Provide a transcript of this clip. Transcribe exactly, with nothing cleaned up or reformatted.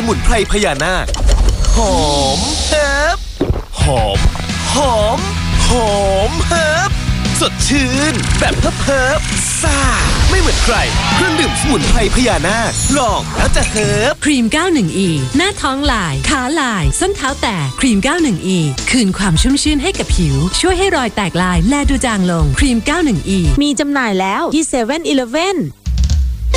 มุนไพรพญานาคหอมเฮิบหอมหอมหอมเฮิบสดชื่นแบบเพิบเพิบซ่าไม่เหมือนใครเครื่องดื่มสมุนไพรพญานาคลองแล้วจะเฮิบครีม เก้าสิบเอ็ด อี หน้าท้องลายขาลายส้นเท้าแตกครีม เก้าสิบเอ็ด อี คืนความชุ่มชื่นให้กับผิวช่วยให้รอยแตกลายแลดูจางลงครีม เก้าสิบเอ็ด อีมีจำหน่ายแล้วที่ เซเว่น อีเลฟเว่น